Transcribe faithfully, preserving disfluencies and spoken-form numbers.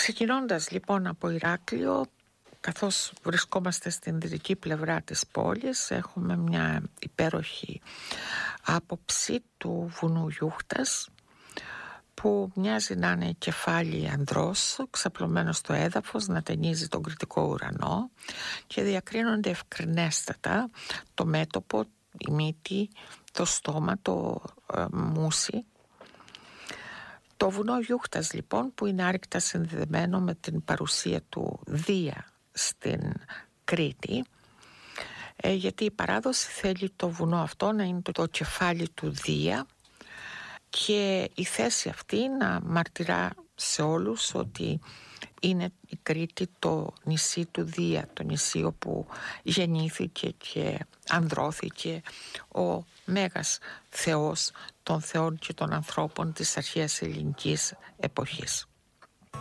Ξεκινώντας λοιπόν από Ηράκλειο, καθώς βρισκόμαστε στην δυτική πλευρά της πόλης, έχουμε μια υπέροχη άποψη του βουνού Γιούχτας, που μοιάζει να είναι κεφάλι ανδρός ξαπλωμένο στο έδαφος, να ταινίζει τον κρητικό ουρανό, και διακρίνονται ευκρινέστατα το μέτωπο, η μύτη, το στόμα, το ε, μουσι. Το βουνό Γιούχτας λοιπόν, που είναι άρρηκτα συνδεδεμένο με την παρουσία του Δία στην Κρήτη, ε, γιατί η παράδοση θέλει το βουνό αυτό να είναι το, το κεφάλι του Δία, και η θέση αυτή να μαρτυρά σε όλους ότι είναι η Κρήτη το νησί του Δία, το νησί όπου γεννήθηκε και ανδρώθηκε ο μέγας θεός των θεών και των ανθρώπων της αρχαίας ελληνικής εποχής.